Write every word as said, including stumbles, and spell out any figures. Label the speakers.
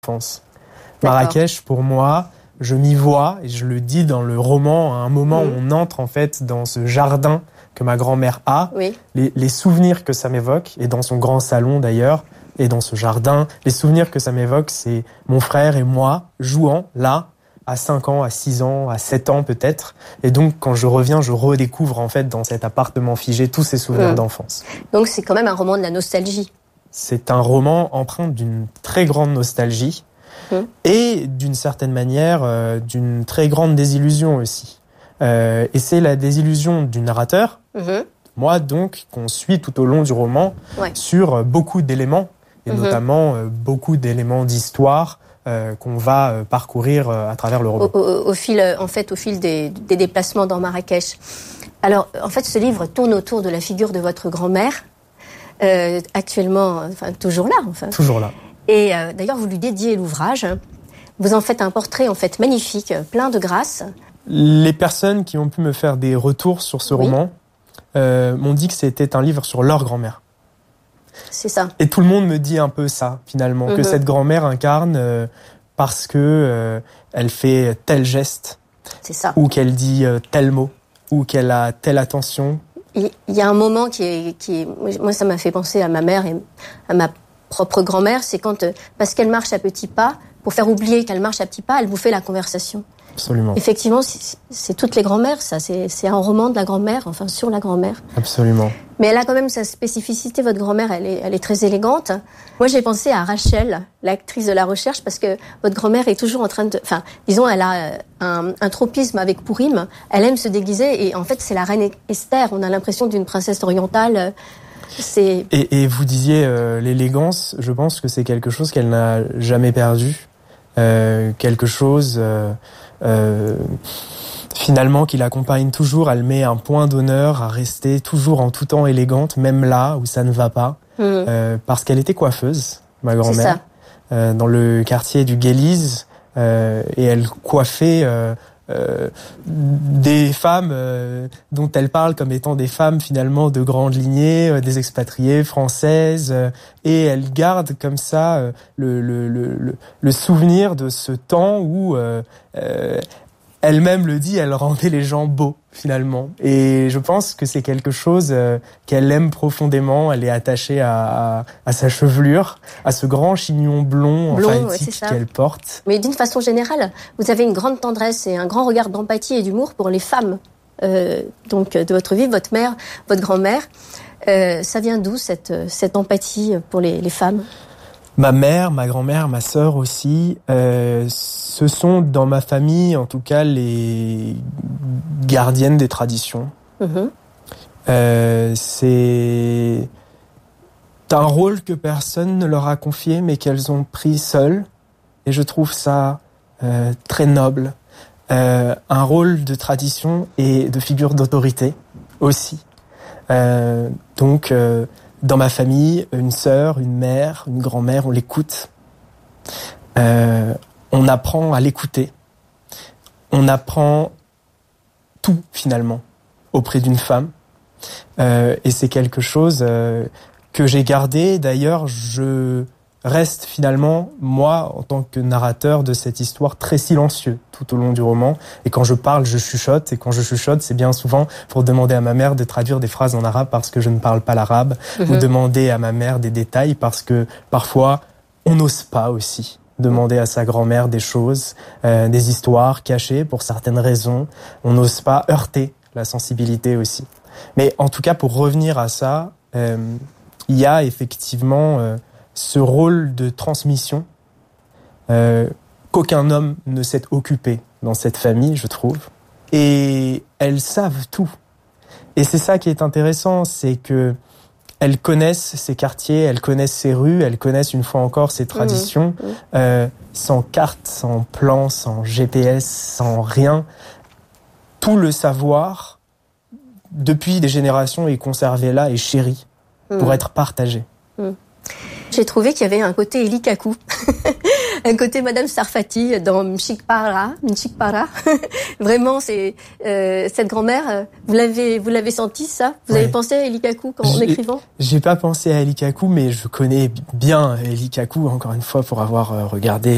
Speaker 1: enfance. Marrakech, pour moi, je m'y vois, et je le dis dans le roman, à un moment mmh. où on entre en fait dans ce jardin que ma grand-mère a,
Speaker 2: oui.
Speaker 1: les, les souvenirs que ça m'évoque, et dans son grand salon d'ailleurs, et dans ce jardin, les souvenirs que ça m'évoque, c'est mon frère et moi jouant là, à cinq ans, à six ans, à sept ans peut-être. Et donc, quand je reviens, je redécouvre en fait dans cet appartement figé tous ces souvenirs mmh. d'enfance.
Speaker 2: Donc, c'est quand même un roman de la nostalgie.
Speaker 1: C'est un roman empreint d'une très grande nostalgie mmh. et d'une certaine manière, euh, d'une très grande désillusion aussi. Euh, et c'est la désillusion du narrateur, mmh. moi donc, qu'on suit tout au long du roman, ouais. sur beaucoup d'éléments, et mmh. notamment euh, beaucoup d'éléments d'histoire, Euh, qu'on va euh, parcourir euh, à travers le roman.
Speaker 2: Au, au, au fil, en fait, au fil des, des déplacements dans Marrakech. Alors, en fait, ce livre tourne autour de la figure de votre grand-mère, euh, actuellement, enfin, toujours là, enfin.
Speaker 1: Toujours là.
Speaker 2: Et euh, d'ailleurs, vous lui dédiez l'ouvrage. Vous en faites un portrait, en fait, magnifique, plein de grâce.
Speaker 1: Les personnes qui ont pu me faire des retours sur ce oui. roman euh, m'ont dit que c'était un livre sur leur grand-mère.
Speaker 2: C'est ça.
Speaker 1: Et tout le monde me dit un peu ça, finalement, mmh. que cette grand-mère incarne euh, parce que euh, elle fait tel geste.
Speaker 2: C'est ça.
Speaker 1: Ou qu'elle dit euh, tel mot, ou qu'elle a telle attention.
Speaker 2: Il y a un moment qui est, qui est... Moi, ça m'a fait penser à ma mère et à ma propre grand-mère. C'est quand, euh, parce qu'elle marche à petits pas, pour faire oublier qu'elle marche à petits pas, elle vous fait la conversation.
Speaker 1: Absolument.
Speaker 2: Effectivement, c'est, c'est toutes les grand-mères, ça. C'est, c'est un roman de la grand-mère, enfin, sur la grand-mère.
Speaker 1: Absolument.
Speaker 2: Mais elle a quand même sa spécificité, votre grand-mère, elle est, elle est très élégante. Moi, j'ai pensé à Rachel, l'actrice de La Recherche, parce que votre grand-mère est toujours en train de... Enfin, disons, elle a un, un tropisme avec Pourim. Elle aime se déguiser, et en fait, c'est la reine Esther. On a l'impression d'une princesse orientale. C'est...
Speaker 1: Et, et vous disiez euh, l'élégance, je pense que c'est quelque chose qu'elle n'a jamais perdu. Euh, quelque chose... Euh, Euh, finalement qui l'accompagne toujours. Elle met un point d'honneur à rester toujours en tout temps élégante, même là où ça ne va pas, mmh. euh, parce qu'elle était coiffeuse, ma grand-mère, euh, dans le quartier du Guélise, euh, et elle coiffait euh, euh, des femmes euh, dont elle parle comme étant des femmes finalement de grande lignée, euh, des expatriées françaises, euh, et elle garde comme ça euh, le, le, le, le souvenir de ce temps où euh, euh, elle-même le dit, elle rendait les gens beaux finalement. Et je pense que c'est quelque chose euh, qu'elle aime profondément. Elle est attachée à, à, à sa chevelure, à ce grand chignon blond, blond emphatique ouais, qu'elle porte.
Speaker 2: Mais d'une façon générale, vous avez une grande tendresse et un grand regard d'empathie et d'humour pour les femmes euh, donc de votre vie, votre mère, votre grand-mère. Euh, ça vient d'où cette, cette empathie pour les, les femmes ?
Speaker 1: Ma mère, ma grand-mère, ma sœur aussi, euh, ce sont dans ma famille, en tout cas, les gardiennes des traditions. Mmh. Euh, c'est un rôle que personne ne leur a confié, mais qu'elles ont pris seules. Et je trouve ça euh, très noble. Euh, un rôle de tradition et de figure d'autorité aussi. Euh, donc... Euh, Dans ma famille, une sœur, une mère, une grand-mère, on l'écoute. Euh, on apprend à l'écouter. On apprend tout, finalement, auprès d'une femme. Euh, et c'est quelque chose euh, que j'ai gardé. D'ailleurs, je reste finalement, moi, en tant que narrateur de cette histoire, très silencieux tout au long du roman. Et quand je parle, je chuchote. Et quand je chuchote, c'est bien souvent pour demander à ma mère de traduire des phrases en arabe parce que je ne parle pas l'arabe. Mmh. Ou demander à ma mère des détails parce que parfois, on n'ose pas aussi demander à sa grand-mère des choses, euh, des histoires cachées pour certaines raisons. On n'ose pas heurter la sensibilité aussi. Mais en tout cas, pour revenir à ça, euh, il y a effectivement... Euh, ce rôle de transmission euh, qu'aucun homme ne s'est occupé dans cette famille, je trouve. Et elles savent tout. Et c'est ça qui est intéressant, c'est que elles connaissent ces quartiers, elles connaissent ces rues, elles connaissent une fois encore ces traditions, mmh. euh, sans carte, sans plan, sans G P S, sans rien. Tout le savoir, depuis des générations, est conservé là et chéri mmh. pour être partagé.
Speaker 2: Mmh. J'ai trouvé qu'il y avait un côté Elie Kakou, un côté Madame Sarfati dans Mchikpara, Mchikpara. Vraiment, c'est euh, cette grand-mère. Vous l'avez, vous l'avez senti ça ? Vous ouais. avez pensé à Elie Kakou en j'ai, écrivant ?
Speaker 1: J'ai pas pensé à Elie Kakou, mais je connais bien Elie Kakou encore une fois pour avoir regardé